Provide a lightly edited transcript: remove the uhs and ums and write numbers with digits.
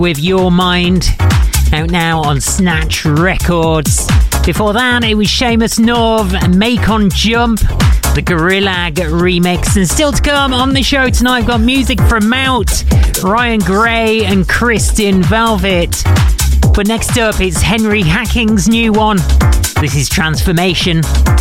with Your Mind, out now on Snatch Records. Before that, it was Seamus North and Make On Jump, the Gorillaz remix. And still to come on the show tonight, I've got music from Mount, Ryan Gray and Kristen Velvet. But next up, it's Henry Hacking's new one. This is Transformation.